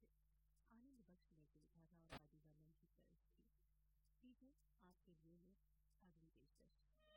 से आनंद बख्श ने लिखा था और आदि वर्मन की तरफ थी। लीजिए आपके लिए में अगली पेशकश।